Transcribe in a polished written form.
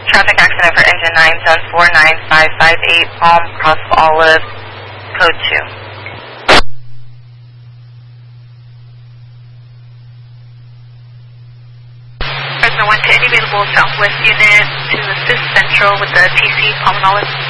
traffic accident for engine 9, zone 49558, Palm, Cross Olive, code 2. Fresno 1 to any available Southwest unit to assist Central with the TC, Palm and Olive.